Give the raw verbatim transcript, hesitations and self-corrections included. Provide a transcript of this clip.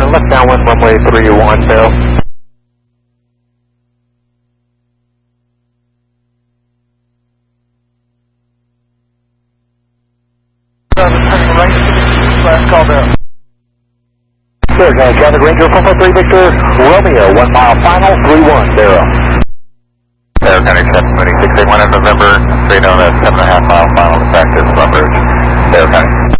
uh, left downwind runway three one zero. Turning right to the last call there. Sure, uh, Traffic Ranger four four three Victor, Romeo, one mile final, three one zero. Air County seven twenty-six eight one in November, straight on a seven and a half mile final, effective Sunbridge, Air County.